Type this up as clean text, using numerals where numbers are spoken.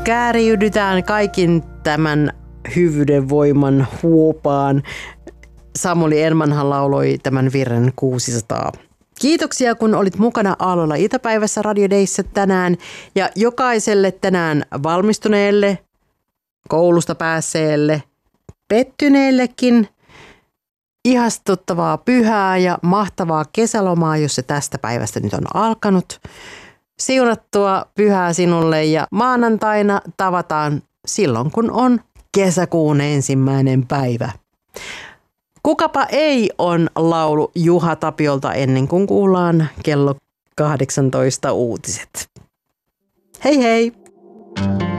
Kääriydytään kaikin tämän hyvyyden voiman huopaan. Samuli Enmanhan lauloi tämän virren 600. Kiitoksia, kun olit mukana Aallolla iltapäivässä Radio Dayssä tänään. Ja jokaiselle tänään valmistuneelle, koulusta päässeelle, pettyneellekin ihastuttavaa pyhää ja mahtavaa kesälomaa, jos se tästä päivästä nyt on alkanut. Siunattua pyhää sinulle ja maanantaina tavataan silloin, kun on kesäkuun 1. päivä. Kukapa ei on laulu Juha Tapiolta ennen kuin kuullaan kello 18 uutiset. Hei hei!